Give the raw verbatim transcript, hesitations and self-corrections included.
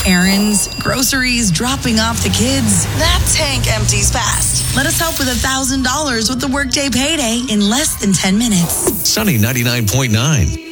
Errands, groceries, dropping off the kids. That tank empties fast. Let us help with one thousand dollars with the Workday Payday in less than ten minutes. Sunny ninety-nine point nine.